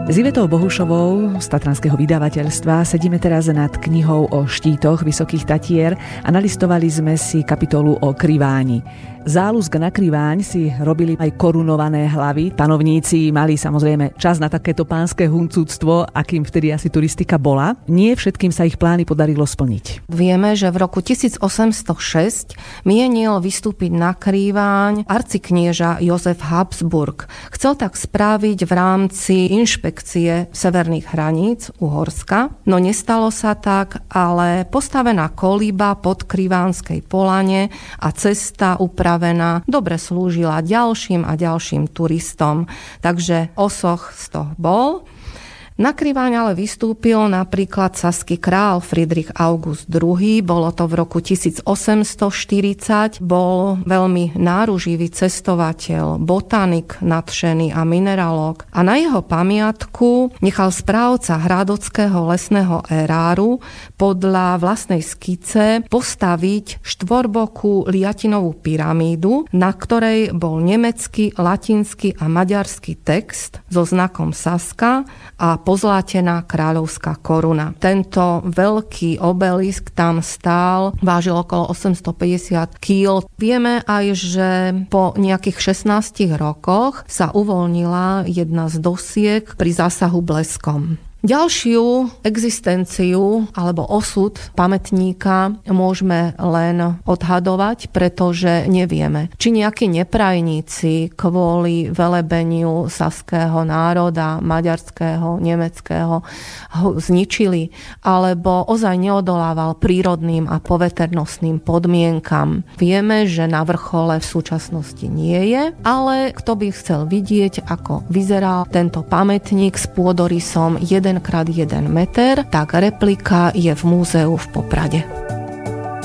S Ivetou Bohušovou z Tatranského vydavateľstva sedíme teraz nad knihou o štítoch Vysokých Tatier a nalistovali sme si kapitolu o Kriváni. Záľusk na Kriváň si robili aj korunované hlavy. Panovníci mali samozrejme čas na takéto pánske huncúctvo, akým vtedy asi turistika bola. Nie všetkým sa ich plány podarilo splniť. Vieme, že v roku 1806 mienil vystúpiť na Kriváň arciknieža Jozef Habsburg. Chcel tak spraviť v rámci inšpekcie severných hraníc Uhorska, no nestalo sa tak, ale postavená kolíba pod Krivánskej polane a cesta upravená dobre slúžila ďalším a ďalším turistom. Takže osoch z toho bol. Na Kriváň ale vystúpil napríklad saský král Friedrich August II. Bolo to v roku 1840. Bol veľmi náruživý cestovateľ, botanik nadšený a mineralóg. A na jeho pamiatku nechal správca Hradockého lesného eráru podľa vlastnej skice postaviť štvorbokú liatinovú pyramídu, na ktorej bol nemecký, latinský a maďarský text so znakom Saska a pozlátená kráľovská koruna. Tento veľký obelisk tam stál, vážil okolo 850 kg. Vieme aj, že po nejakých 16 rokoch sa uvoľnila jedna z dosiek pri zásahu bleskom. Ďalšiu existenciu alebo osud pamätníka môžeme len odhadovať, pretože nevieme, či nejakí neprajníci kvôli velebeniu saského národa, maďarského, nemeckého ho zničili, alebo ozaj neodolával prírodným a poveternostným podmienkam. Vieme, že na vrchole v súčasnosti nie je, ale kto by chcel vidieť, ako vyzeral tento pamätník s pôdorysom 1x1 meter, tak replika je v múzeu v Poprade.